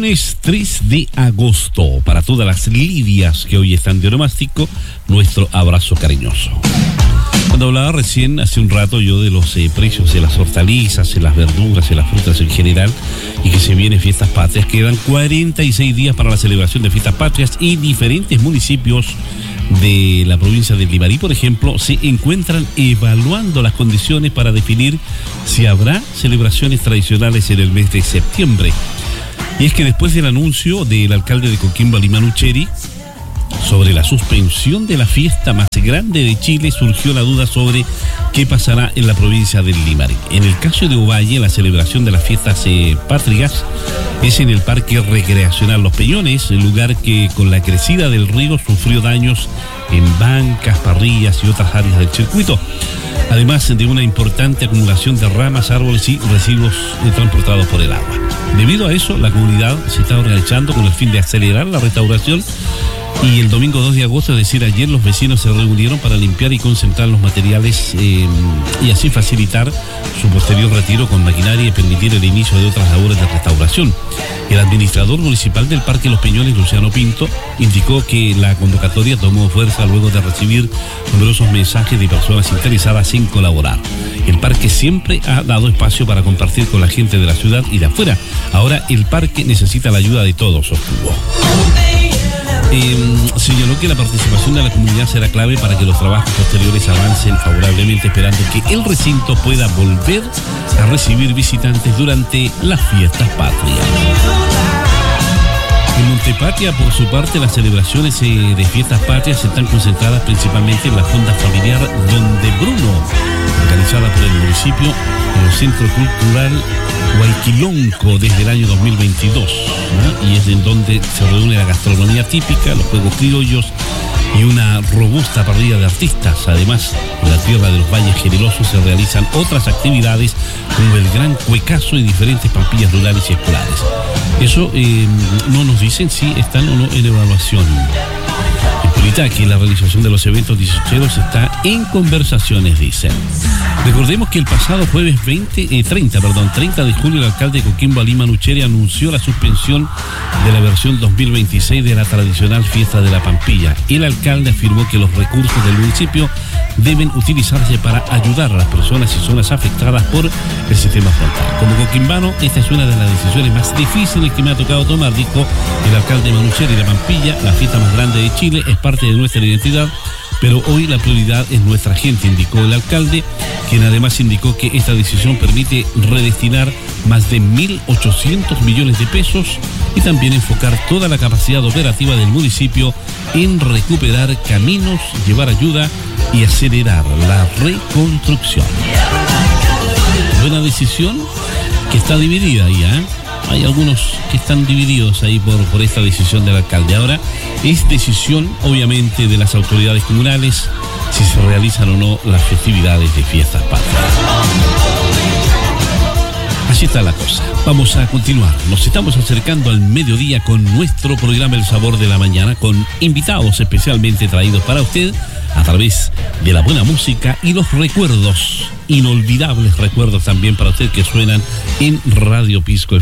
Lunes 3 de agosto. Para todas las lidias que hoy están de onomástico, nuestro abrazo cariñoso. Cuando hablaba recién, hace un rato, yo de los precios de las hortalizas, de las verduras, de las frutas en general, y que se vienen fiestas patrias, quedan 46 días para la celebración de fiestas patrias y diferentes municipios de la provincia de Limarí, por ejemplo, se encuentran evaluando las condiciones para definir si habrá celebraciones tradicionales en el mes de septiembre. Y es que después del anuncio del alcalde de Coquimbo, Alimán Ucheri, sobre la suspensión de la fiesta más grande de Chile, surgió la duda sobre qué pasará en la provincia del Limarí. En el caso de Ovalle, la celebración de las fiestas patrias es en el Parque Recreacional Los Peñones, el lugar que con la crecida del río sufrió daños en bancas, parrillas y otras áreas del circuito, además de una importante acumulación de ramas, árboles y residuos transportados por el agua. Debido a eso, la comunidad se está organizando con el fin de acelerar la restauración. Y el domingo 2 de agosto, es decir, ayer, los vecinos se reunieron para limpiar y concentrar los materiales y así facilitar su posterior retiro con maquinaria y permitir el inicio de otras labores de restauración. El administrador municipal del Parque Los Peñones, Luciano Pinto, indicó que la convocatoria tomó fuerza luego de recibir numerosos mensajes de personas interesadas en colaborar. El parque siempre ha dado espacio para compartir con la gente de la ciudad y de afuera. Ahora el parque necesita la ayuda de todos, sostuvo. Señaló que la participación de la comunidad será clave para que los trabajos posteriores avancen favorablemente, esperando que el recinto pueda volver a recibir visitantes durante las fiestas patrias. En Montepatria, por su parte, las celebraciones de fiestas patrias están concentradas principalmente en la Fonda Familiar Donde Bruno, organizada por el municipio en el Centro Cultural Huayquilonco desde el año 2022, ¿no? Y es en donde se reúne la gastronomía típica, los juegos criollos y una robusta parrilla de artistas. Además, en la tierra de los Valles Generosos se realizan otras actividades como el Gran Cuecazo y diferentes pampillas rurales y escolares. Eso no nos dicen si están o no en evaluación. En Puritaque, la realización de los eventos 18 está en conversaciones, dicen. Recordemos que el pasado jueves 30 de julio, el alcalde de Coquimbo, Alimán Ucheri, anunció la suspensión de la versión 2026 de la tradicional fiesta de la Pampilla. El alcalde afirmó que los recursos del municipio deben utilizarse para ayudar a las personas y zonas afectadas por el sistema frontal. Como coquimbano, esta es una de las decisiones más difíciles que me ha tocado tomar, dijo el alcalde Alimán Ucheri. La Pampilla, la fiesta más grande de Chile, es parte de nuestra identidad, pero hoy la prioridad es nuestra gente, indicó el alcalde, quien además indicó que esta decisión permite redestinar más de 1.800 millones de pesos y también enfocar toda la capacidad operativa del municipio en recuperar caminos, llevar ayuda y acelerar la reconstrucción. Buena decisión que está dividida ya, Hay algunos que están divididos ahí por esta decisión del alcalde. Ahora es decisión, obviamente, de las autoridades comunales si se realizan o no las festividades de fiestas patrias. Así está la cosa. Vamos a continuar. Nos estamos acercando al mediodía con nuestro programa El Sabor de la Mañana, con invitados especialmente traídos para usted a través de la buena música y los recuerdos, inolvidables recuerdos también para usted que suenan en Radio Pisco FM.